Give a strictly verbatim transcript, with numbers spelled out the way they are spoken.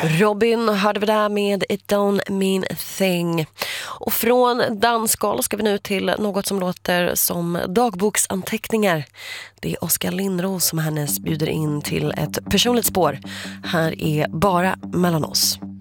Robin hörde vi där med It Don't Mean a Thing. Och från dansgolv ska vi nu till något som låter som dagboksanteckningar. Det är Oskar Lindros som hennes bjuder in till ett personligt spår. Här är Bara mellan oss.